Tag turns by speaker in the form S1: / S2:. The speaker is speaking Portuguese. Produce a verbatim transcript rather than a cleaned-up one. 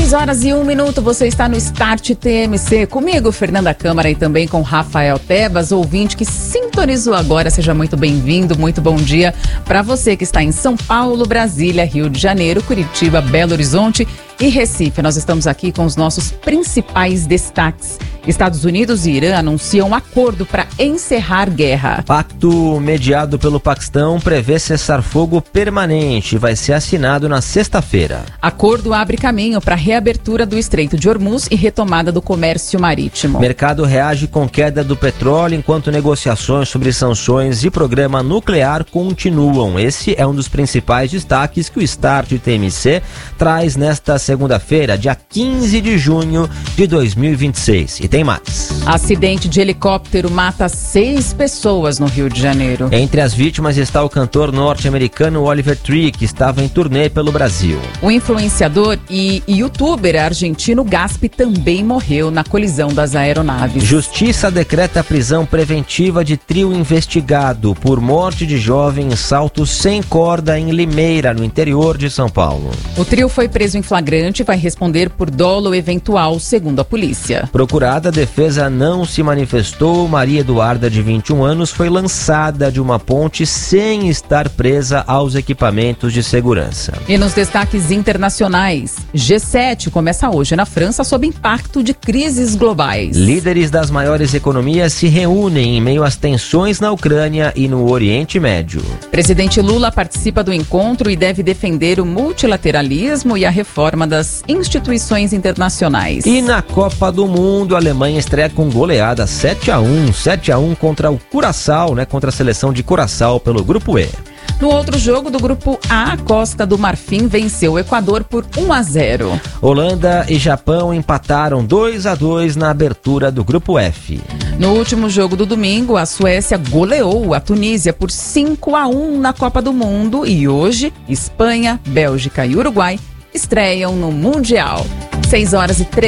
S1: seis horas e um minuto, você está no Start T M C. Comigo, Fernanda Câmara, e também com Rafael Tebas, ouvinte que sintonizou agora. Seja muito bem-vindo, muito bom dia para você que está em São Paulo, Brasília, Rio de Janeiro, Curitiba, Belo Horizonte e Recife. Nós estamos aqui com os nossos principais destaques. Estados Unidos e Irã anunciam um acordo para encerrar guerra.
S2: Pacto mediado pelo Paquistão prevê cessar-fogo permanente. Vai ser assinado na sexta-feira.
S1: Acordo abre caminho para a reabertura do Estreito de Hormuz e retomada do comércio marítimo.
S2: Mercado reage com queda do petróleo enquanto negociações sobre sanções e programa nuclear continuam. Esse é um dos principais destaques que o Start T M C traz nesta segunda-feira, dia quinze de junho de dois mil e vinte e seis. E tem mais.
S1: Acidente de helicóptero mata seis pessoas no Rio de Janeiro.
S2: Entre as vítimas está o cantor norte-americano Oliver Tree, que estava em turnê pelo Brasil.
S1: O influenciador e youtuber argentino Gaspi também morreu na colisão das aeronaves.
S2: Justiça decreta prisão preventiva de trio investigado por morte de jovem em salto sem corda em Limeira, no interior de São Paulo.
S1: O trio foi preso em flagrante e vai responder por dolo eventual, segundo a polícia.
S2: Procurada, a defesa não se manifestou. Maria Eduarda, de vinte e um anos, foi lançada de uma ponte sem estar presa aos equipamentos de segurança.
S1: E nos destaques internacionais, G sete começa hoje na França sob impacto de crises globais.
S2: Líderes das maiores economias se reúnem em meio às tensões na Ucrânia e no Oriente Médio.
S1: Presidente Lula participa do encontro e deve defender o multilateralismo e a reforma das instituições internacionais.
S2: E na Copa do Mundo, a Alemanha estreia com goleada sete a um, sete a um contra o Curaçao, né, contra a seleção de Curaçao pelo Grupo E.
S1: No outro jogo do Grupo A, a Costa do Marfim venceu o Equador por um a zero.
S2: Holanda e Japão empataram dois a dois na abertura do Grupo F.
S1: No último jogo do domingo, a Suécia goleou a Tunísia por cinco a um na Copa do Mundo e hoje, Espanha, Bélgica e Uruguai estreiam no Mundial. seis horas e três